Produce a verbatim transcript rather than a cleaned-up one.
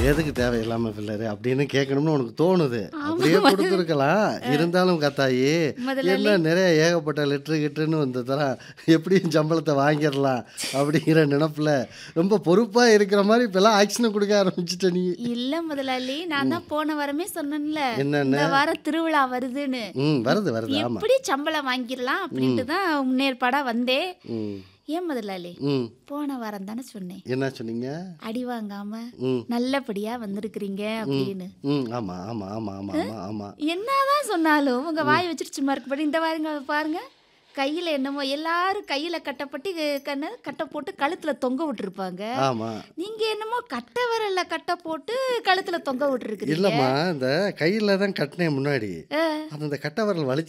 எதுக்கு தேவையில்லாம பில்லரு அப்படின்னு கேட்கணும்னு உனக்கு தோணுது. ஆமா அப்படியே முதல் குடுத்துருக்கலாம். இருந்தாலும் கத்தாயி, முதலாளி. என்ன நிறைய ஏகப்பட்ட லிட்டரு கிட்டுன்னு வந்ததெல்லாம் எப்படியும் சம்பளத்த வாங்கிரலாம் அப்படிங்கிற நினைப்புல ரொம்ப பொறுப்பா இருக்கிற மாரி இப்பல்லாம் ஆக்ஷன குடுக்க ஆரம்பிச்சுட்ட நீ. இல்ல முதலாளி, நான் தான் போன வாரமே சொன்னேன்ல, என்னன்னு? இந்த வாரம் திருவிழா வருதுன்னு. ம். வருது, வருது. ஆமா. எப்படி சம்பளம் வாங்கிடலாம் அப்படின்ட்டு தான் முன்னேற்பாடா வந்தேன். ம். ஏன் முதலாளி, ம். போன வாரம் தானே சொன்னேன், என்ன சொன்னீங்க? அடி வாங்காம ம். நல்லபடியா வந்திருக்கிறீங்க ம். அப்படின்னு. ம். ஆமா, ஆமா, ஆமா, ஆமா, ஆமா, ஆமா. என்னதான் சொன்னாலும் உங்க ம். வாய் வச்சுட்டு சும்மா இருக்கப்படி இந்த பாருங்க பாருங்க, கையில என்னமோ எல்லாரும் கையில கட்டப்பட்டு கண்ண கட்டை போட்டு கழுத்துல தொங்க விட்டுருப்பாங்க. ஆமா. நீங்க என்னமோ கட்டை விரல்ல கட்டை போட்டு கழுத்துல தொங்க விட்டுருக்கிறீங்க. இல்லம்மா, இந்த கையில தான் கட்டினேன் முன்னாடி. ஆ. அது அந்த கட்டை விரல் வலிச்சு